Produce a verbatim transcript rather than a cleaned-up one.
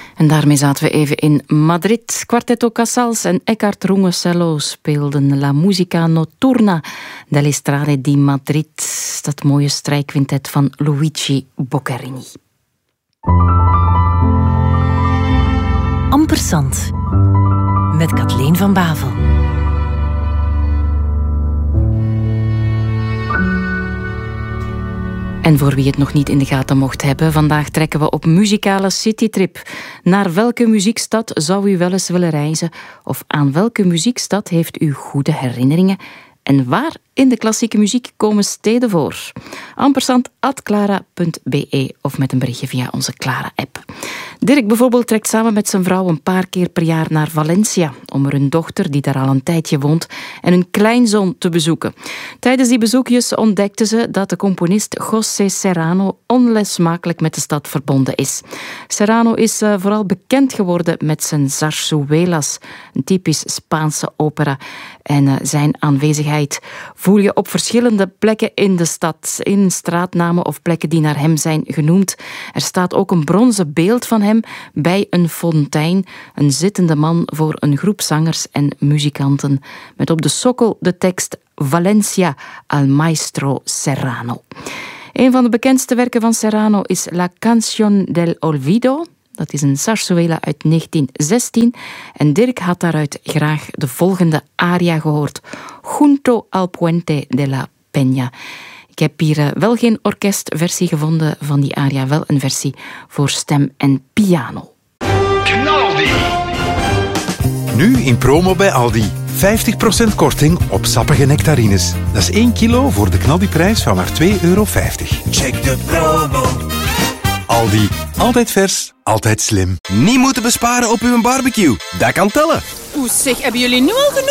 En daarmee zaten we even in Madrid. Quarteto Casals en Eckhart Rungesello speelden La Musica Notturna delle Strade di Madrid. Dat mooie strijkquintet van Luigi Boccherini. Ampersand met Kathleen van Bavel. En voor wie het nog niet in de gaten mocht hebben, vandaag trekken we op muzikale citytrip. Naar welke muziekstad zou u wel eens willen reizen? Of aan welke muziekstad heeft u goede herinneringen? En waar in de klassieke muziek komen steden voor? ampersand apenstaartje clara punt be of met een berichtje via onze Clara-app. Dirk bijvoorbeeld trekt samen met zijn vrouw een paar keer per jaar naar Valencia om er hun dochter, die daar al een tijdje woont, en hun kleinzoon te bezoeken. Tijdens die bezoekjes ontdekten ze dat de componist José Serrano onlosmakelijk met de stad verbonden is. Serrano is uh, vooral bekend geworden met zijn zarzuelas, een typisch Spaanse opera. En uh, zijn aanwezigheid voel je op verschillende plekken in de stad, in straatnamen of plekken die naar hem zijn genoemd. Er staat ook een bronzen beeld van hem bij een fontein, een zittende man voor een groep zangers en muzikanten, met op de sokkel de tekst Valencia al maestro Serrano. Een van de bekendste werken van Serrano is La Canción del Olvido. Dat is een zarzuela uit negentien zestien. En Dirk had daaruit graag de volgende aria gehoord. Junto al puente de la Peña. Ik heb hier uh, wel geen orkestversie gevonden van die aria, wel een versie voor stem en piano. Knaldi! Nu in promo bij Aldi. vijftig procent korting op sappige nectarines. Dat is één kilo voor de knaldiprijs van maar twee euro vijftig. Check de promo. Aldi. Altijd vers, altijd slim. Niet moeten besparen op uw barbecue. Dat kan tellen. Oeh zeg, hebben jullie nu al genoeg?